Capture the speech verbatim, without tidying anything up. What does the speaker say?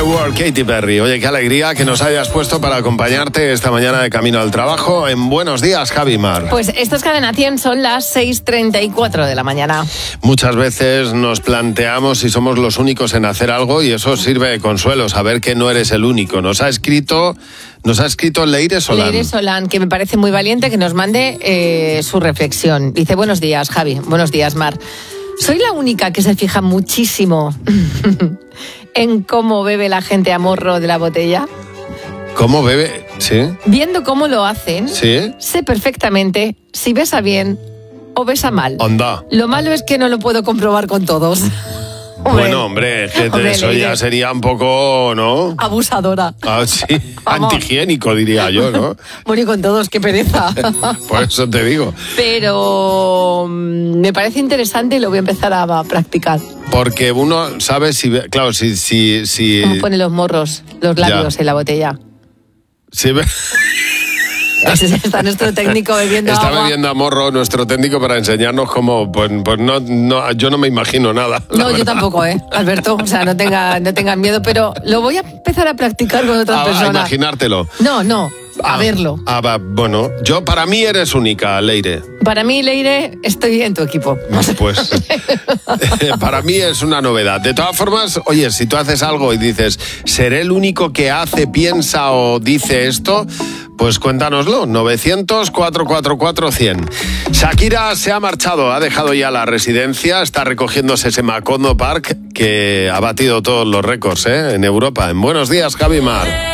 My World, Katy Perry. Oye, qué alegría que nos hayas puesto para acompañarte esta mañana de camino al trabajo. En Buenos Días, Javi Mar. Pues esto es Cadena cien, son las seis treinta y cuatro de la mañana. Muchas veces nos planteamos si somos los únicos en hacer algo y eso sirve de consuelo, saber que no eres el único. Nos ha escrito, nos ha escrito Leire Solán. Leire Solán, que me parece muy valiente que nos mande eh, su reflexión. Dice, buenos días, Javi. Buenos días, Mar. Soy la única que se fija muchísimo en cómo bebe la gente a morro de la botella. ¿Cómo bebe? ¿Sí? Viendo cómo lo hacen, ¿Sí? sé perfectamente si besa bien o besa mal. Onda. Lo malo es que no lo puedo comprobar con todos. Hombre. Bueno, hombre, que Hombre, eso Leire. ya sería un poco, ¿no? Abusadora. Ah, sí, Vamos. antihigiénico diría yo, ¿no? Bueno, y con todos, qué pereza. Por eso te digo. Pero mm, me parece interesante y lo voy a empezar a, a practicar. Porque uno sabe si, ve- claro, si, si, si, Cómo pone los morros, los labios Ya. en la botella. si ve- Está nuestro técnico bebiendo Está agua. bebiendo a morro nuestro técnico para enseñarnos cómo, pues, pues no, no, yo no me imagino nada. la No, yo verdad. tampoco, ¿eh, Alberto? O sea, no tengan, no tengan miedo, pero lo voy a empezar a practicar con otras A, a personas. imaginártelo. No, no, a Ah, verlo. ah, va, bueno, yo para mí eres única, Leire. Para mí, Leire, estoy en tu equipo. Pues para mí es una novedad. De todas formas, oye, si tú haces algo y dices, ¿seré el único que hace, piensa o dice esto? Pues cuéntanoslo, novecientos, cuatrocientos cuarenta y cuatro, cien. Shakira se ha marchado, ha dejado ya la residencia, está recogiéndose ese Macondo Park que ha batido todos los récords, ¿eh? En Europa. En Buenos Días, Javi Mar.